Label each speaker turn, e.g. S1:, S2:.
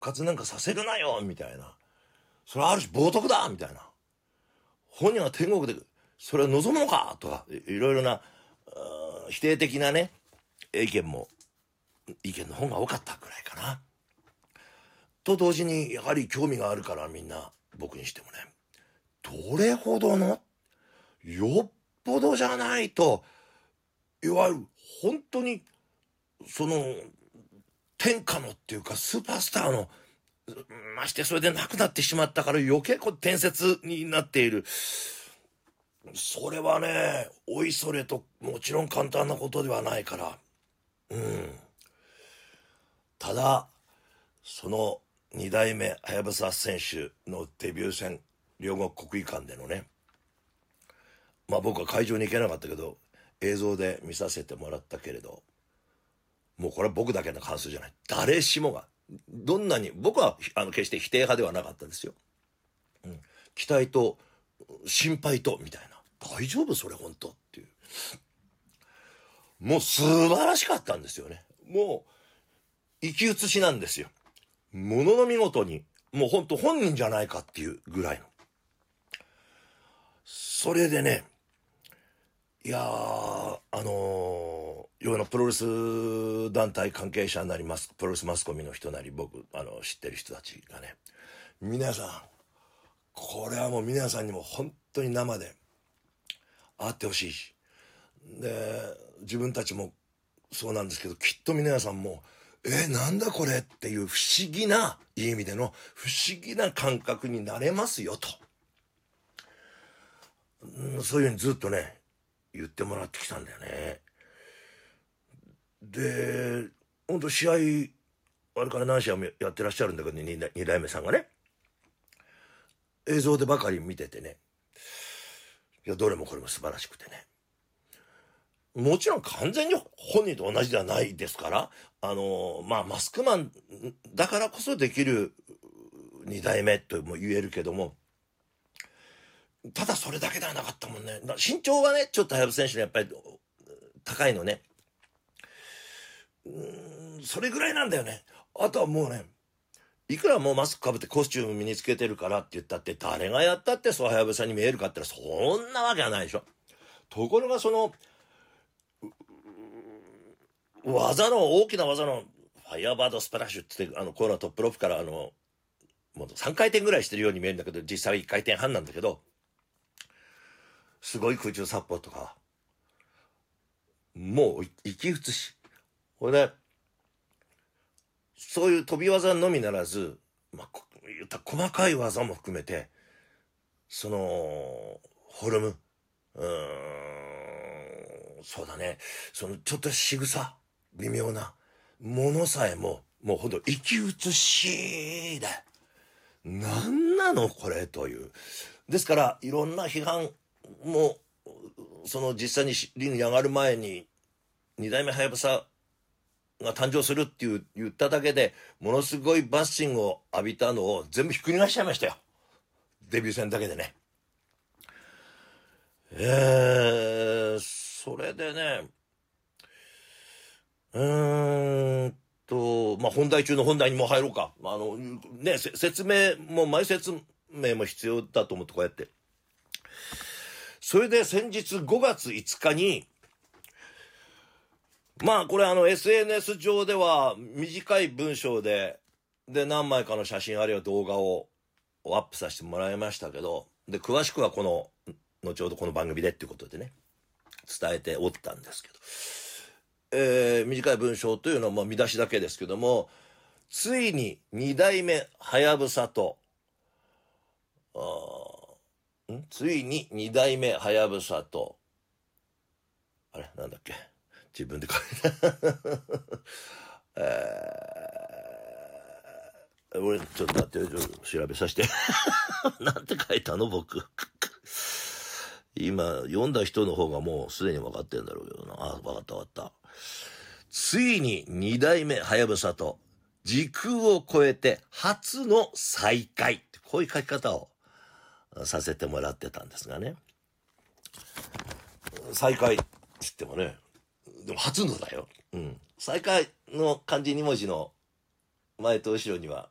S1: 活なんかさせるなよみたいな。それはある種冒涜だみたいな。本人は天国でそれを望むのかとか、いろいろな、否定的なね、意見の方が多かったくらいかな。と同時に、やはり興味があるからみんな、僕にしてもね、どれほどの、よっぽどじゃないと、いわゆる本当に、天下のっていうかスーパースターの、ましてそれで亡くなってしまったから余計伝説になっている。それはね、おいそれともちろん簡単なことではないから。ただ、その二代目はやぶさ選手のデビュー戦、両国国技館でのね、僕は会場に行けなかったけど、映像で見させてもらったけれど、もうこれは僕だけの感想じゃない。誰しもが、どんなに、僕は決して否定派ではなかったですよ。期待と、心配と、みたいな。大丈夫それ本当っていう。もう素晴らしかったんですよね。もう、生き写しなんですよ。ものの見事に、もう本当本人じゃないかっていうぐらいの。それでね、いやー、要はプロレス団体関係者になります。プロレスマスコミの人なり、僕、知ってる人たちがね、皆さん、これはもう皆さんにも本当に生で会ってほしいし、で、自分たちもそうなんですけど、きっと皆さんも、なんだこれっていう不思議な、いい意味での不思議な感覚になれますよと。そういうふうにずっとね、言ってもらってきたんだよね。で、ほんと試合、あれから何試合もやってらっしゃるんだけど、二代目さんがね、映像でばかり見ててね、いや、どれもこれも素晴らしくてね。もちろん完全に本人と同じではないですから、マスクマンだからこそできる二代目とも言えるけども、ただそれだけではなかったもんね。身長はね、ちょっとはやぶ選手のやっぱり高いのね。それぐらいなんだよね。あとはもうね、いくらもうマスク被ってコスチューム身につけてるからって言ったって、誰がやったってそうはやぶさに見えるかってそんなわけはないでしょ。ところが大きな技の、ファイアーバードスプラッシュって言って、このトップロープからもう3回転ぐらいしてるように見えるんだけど、実際1回転半なんだけど、すごい空中殺法とか、もう生き写し。これで、そういう飛び技のみならず、言った細かい技も含めて、フォルム、そうだね、ちょっと仕草、微妙なものさえも、もうほんと生き写しだ。なんなのこれという。ですから、いろんな批判も、実際にリングに上がる前に、二代目はやぶさが誕生するって言っただけで、ものすごいバッシングを浴びたのを全部ひっくり返しちゃいましたよ。デビュー戦だけでね。それでね、本題中の本題にも入ろうか。説明も、前説明も必要だと思ってこうやって。それで先日5月5日に、これSNS 上では短い文章で、何枚かの写真あるいは動画をアップさせてもらいましたけど、で、詳しくは後ほどこの番組でっていうことでね、伝えておったんですけど、短い文章というのは見出しだけですけども、ついに二代目はやぶさと、ついに二代目はやぶさと、あれなんだっけ自分で書いた。俺、ちょっと待って、調べさせて。なんて書いたの僕。今、読んだ人の方がもうすでに分かってんだろうけどな。分かった分かった。ついに二代目はやぶさと、時空を超えて初の再会。こういう書き方をさせてもらってたんですがね。再会って言ってもね、でも初のだよ。再会の漢字2文字の前と後ろには、